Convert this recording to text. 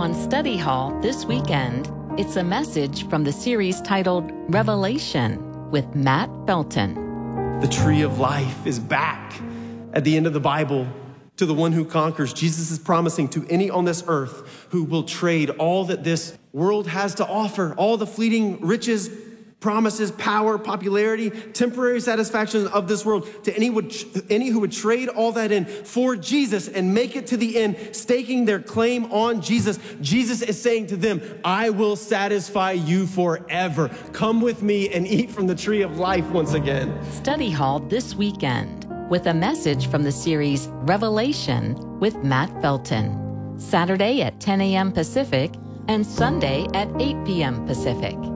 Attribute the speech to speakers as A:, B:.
A: On Study Hall this weekend, it's a message from the series titled Revelation with Matt Felton.
B: The tree of life is back at the end of the Bible. To the one who conquers, Jesus is promising to any on this earth who will trade all that this world has to offer, all the fleeting riches, promises, power, popularity, temporary satisfaction of this world, to any who would trade all that in for Jesus and make it to the end, staking their claim on Jesus. Jesus is saying to them, I will satisfy you forever. Come with me and eat from the tree of life once again.
A: Study Hall this weekend with a message from the series Revelation with Matt Felton. Saturday at 10 a.m. Pacific and Sunday at 8 p.m. Pacific.